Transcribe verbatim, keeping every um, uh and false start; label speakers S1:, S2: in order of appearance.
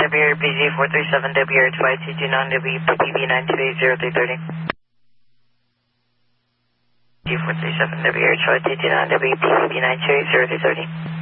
S1: W R B Z four three seven W R five two two nine W P B nine two eight zero three thirty. G four three seven W R five two two nine W P B nine two eight zero three thirty.